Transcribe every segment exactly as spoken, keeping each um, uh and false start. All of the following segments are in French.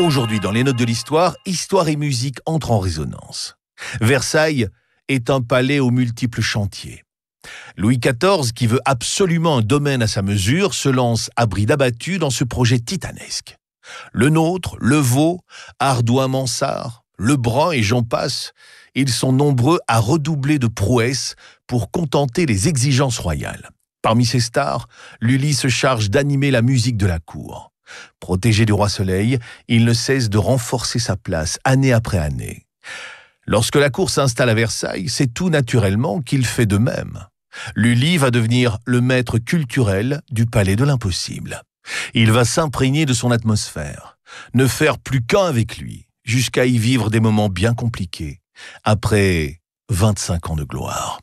Aujourd'hui, dans les notes de l'histoire, histoire et musique entrent en résonance. Versailles est un palais aux multiples chantiers. Louis quatorze, qui veut absolument un domaine à sa mesure, se lance à bride abattue dans ce projet titanesque. Le nôtre, le Vau, Ardouin-Mansart, Lebrun et j'en passe, ils sont nombreux à redoubler de prouesses pour contenter les exigences royales. Parmi ces stars, Lully se charge d'animer la musique de la cour. Protégé du roi Soleil, il ne cesse de renforcer sa place année après année. Lorsque la cour s'installe à Versailles, c'est tout naturellement qu'il fait de même. Lully va devenir le maître culturel du palais de l'impossible. Il va s'imprégner de son atmosphère, ne faire plus qu'un avec lui, jusqu'à y vivre des moments bien compliqués, après vingt-cinq ans de gloire.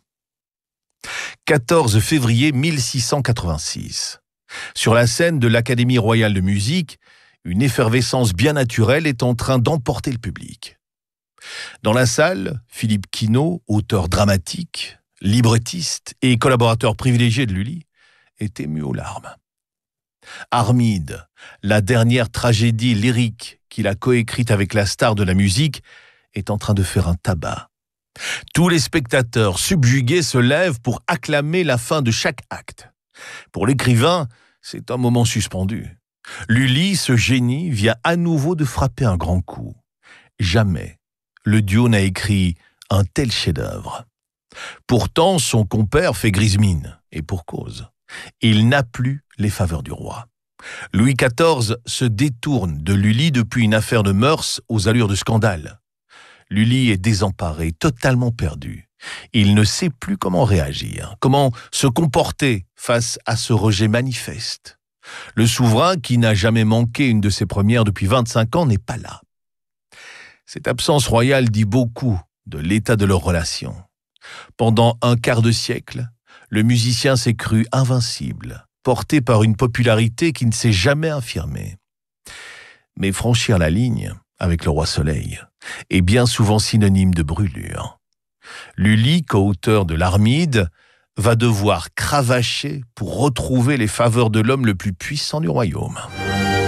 quatorze février mille six cent quatre-vingt-six. Sur la scène de l'Académie royale de musique, une effervescence bien naturelle est en train d'emporter le public. Dans la salle, Philippe Quinault, auteur dramatique, librettiste et collaborateur privilégié de Lully, est ému aux larmes. Armide, la dernière tragédie lyrique qu'il a coécrite avec la star de la musique, est en train de faire un tabac. Tous les spectateurs subjugués se lèvent pour acclamer la fin de chaque acte. Pour l'écrivain, c'est un moment suspendu. Lully, ce génie, vient à nouveau de frapper un grand coup. Jamais le duo n'a écrit un tel chef-d'œuvre. Pourtant, son compère fait grise mine, et pour cause. Il n'a plus les faveurs du roi. Louis quatorze se détourne de Lully depuis une affaire de mœurs aux allures de scandale. Lully est désemparé, totalement perdu. Il ne sait plus comment réagir, comment se comporter face à ce rejet manifeste. Le souverain, qui n'a jamais manqué une de ses premières depuis vingt-cinq ans, n'est pas là. Cette absence royale dit beaucoup de l'état de leurs relations. Pendant un quart de siècle, le musicien s'est cru invincible, porté par une popularité qui ne s'est jamais infirmée. Mais franchir la ligne avec le roi Soleil est bien souvent synonyme de brûlure. Lully, co-auteur de l'Armide, va devoir cravacher pour retrouver les faveurs de l'homme le plus puissant du royaume.